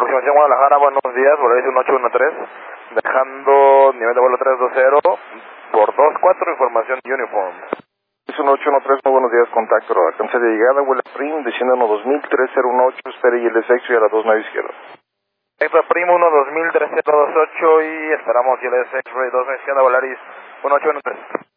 aproximación Guadalajara, buenos días, Volaris 1813, dejando nivel de vuelo 320 por 24, información Uniform. Es 1813, muy buenos días, contacto, alcance de llegada, vuela PRIM, desciende 120-3018, espere y el desexo y a la 29 izquierda. Extra Prim 1203028 y esperamos y el X-Ray 29 izquierda, Volaris 1813.